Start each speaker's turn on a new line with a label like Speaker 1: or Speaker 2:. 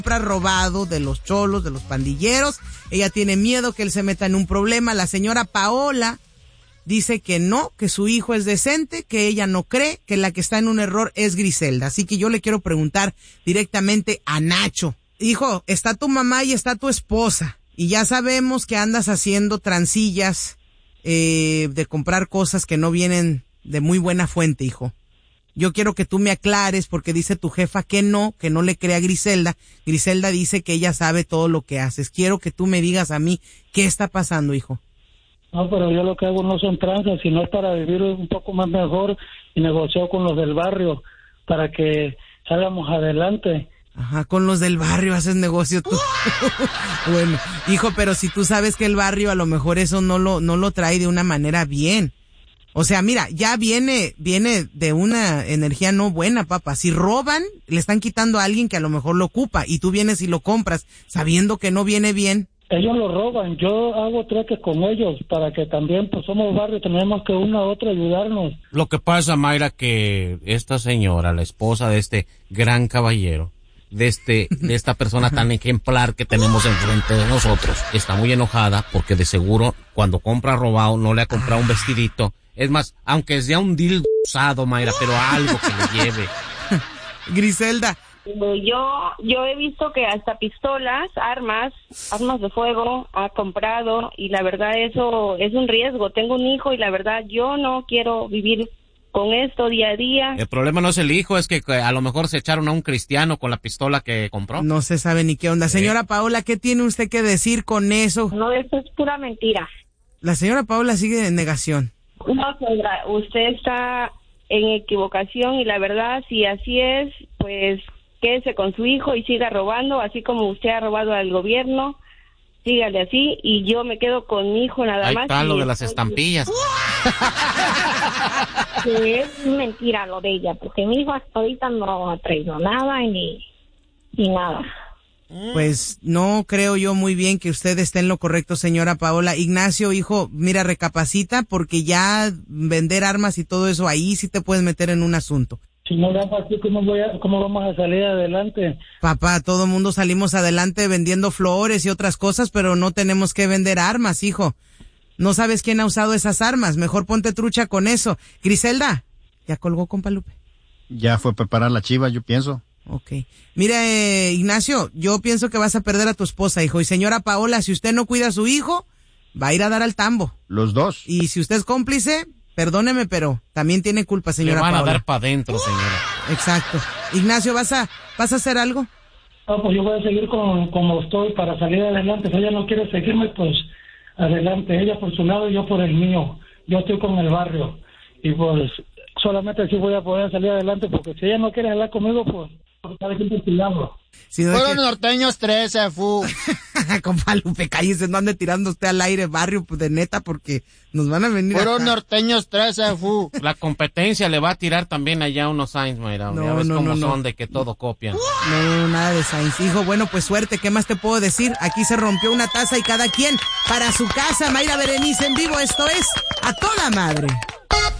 Speaker 1: robado de los cholos, de los pandilleros. Ella tiene miedo que él se meta en un problema. La señora Paola dice que no, que su hijo es decente, que ella no cree, que la que está en un error es Griselda. Así que yo le quiero preguntar directamente a Nacho. Hijo, está tu mamá y está tu esposa, y ya sabemos que andas haciendo transillas de comprar cosas que no vienen de muy buena fuente, hijo. Yo quiero que tú me aclares, porque dice tu jefa que no le cree a Griselda. Griselda dice que ella sabe todo lo que haces. Quiero que tú me digas a mí qué está pasando, hijo.
Speaker 2: No, pero yo lo que hago no son tranzas, sino para vivir un poco más mejor, y negocio con los del barrio para que salgamos adelante.
Speaker 1: Ajá, con los del barrio haces negocio tú. Bueno, hijo, pero si tú sabes que el barrio a lo mejor eso no lo trae de una manera bien. O sea, mira, ya viene de una energía no buena, papá. Si roban, le están quitando a alguien que a lo mejor lo ocupa, y tú vienes y lo compras sabiendo que no viene bien.
Speaker 2: Ellos lo roban, yo hago trueques con ellos para que también, pues somos barrio, tenemos que una a otra ayudarnos.
Speaker 3: Lo que pasa, Mayra, que esta señora, la esposa de este gran caballero, de esta persona tan ejemplar que tenemos enfrente de nosotros, está muy enojada porque de seguro cuando compra robado no le ha comprado un vestidito. Es más, aunque sea un dildo usado, Mayra, pero algo que le lleve.
Speaker 1: Griselda.
Speaker 4: Yo he visto que hasta pistolas, armas de fuego ha comprado, y la verdad eso es un riesgo. Tengo un hijo y la verdad yo no quiero vivir con esto día a día.
Speaker 3: El problema no es el hijo, es que a lo mejor se echaron a un cristiano con la pistola que compró.
Speaker 1: No se sabe ni qué onda. Señora Paola, ¿qué tiene usted que decir con eso?
Speaker 4: No, eso es pura mentira.
Speaker 1: La señora Paola sigue en negación.
Speaker 4: No, señora, usted está en equivocación, y la verdad, si así es, pues quédese con su hijo y siga robando, así como usted ha robado al gobierno. Sígale así, y yo me quedo con mi hijo nada más.
Speaker 3: Ahí está lo de las estampillas.
Speaker 4: Que es mentira lo de ella, porque mi hijo hasta ahorita no ha traído nada ni nada.
Speaker 1: Pues no creo yo muy bien que usted esté en lo correcto, señora Paola. Ignacio, hijo, mira, recapacita, porque ya vender armas y todo eso, ahí sí te puedes meter en un asunto.
Speaker 2: Si no damos así, ¿cómo vamos a salir adelante?
Speaker 1: Papá, todo mundo salimos adelante vendiendo flores y otras cosas, pero no tenemos que vender armas, hijo. No sabes quién ha usado esas armas, mejor ponte trucha con eso. Griselda, ¿ya colgó, compa Lupe?
Speaker 5: Ya fue a preparar la chiva, yo pienso.
Speaker 1: Ok. Mira, Ignacio, yo pienso que vas a perder a tu esposa, hijo. Y señora Paola, si usted no cuida a su hijo, va a ir a dar al tambo.
Speaker 5: Los dos.
Speaker 1: Y si usted es cómplice, perdóneme, pero también tiene culpa, señora Paola.
Speaker 3: Le van a dar para adentro, señora.
Speaker 1: Exacto. Ignacio, ¿vas a hacer algo?
Speaker 2: No, pues yo voy a seguir como estoy para salir adelante. Si ella no quiere seguirme, pues adelante. Ella por su lado y yo por el mío. Yo estoy con el barrio. Y pues solamente así voy a poder salir adelante, porque si ella no quiere hablar conmigo, pues cada quien por su lado.
Speaker 1: Si no
Speaker 5: Fueron norteños 13, fu.
Speaker 1: Compa Lupe, cállese, no ande tirando usted al aire, barrio, pues de neta, porque nos van a venir.
Speaker 5: Fueron norteños 13, fu.
Speaker 3: La competencia le va a tirar también allá unos Sainz, Mayra.
Speaker 1: No,
Speaker 3: ya ves cómo
Speaker 1: no.
Speaker 3: son de que todo copian.
Speaker 1: No, nada de Sainz. Hijo, bueno, pues suerte, ¿qué más te puedo decir? Aquí se rompió una taza y cada quien para su casa. Mayra Berenice en vivo, esto es A Toda Madre.